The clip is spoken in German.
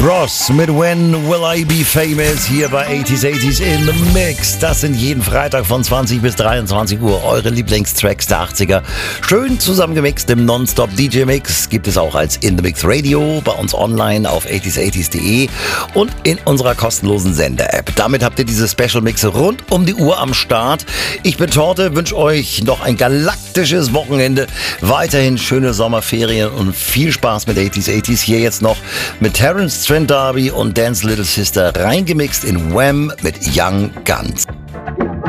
Bros mit When Will I Be Famous hier bei 80s in the Mix. Das sind jeden Freitag von 20 bis 23 Uhr eure Lieblingstracks der 80er. Schön zusammengemixt im Nonstop DJ Mix. Gibt es auch als In the Mix Radio bei uns online auf 80s80s.de und in unserer kostenlosen Sender-App. Damit habt ihr diese Special Mixe rund um die Uhr am Start. Ich bin Torte, wünsche euch noch ein galaktisches Wochenende. Weiterhin schöne Sommerferien und viel Spaß mit 80s hier jetzt noch mit Terence Trent D'Arby und Dance Little Sister reingemixt in Wham mit Young Guns.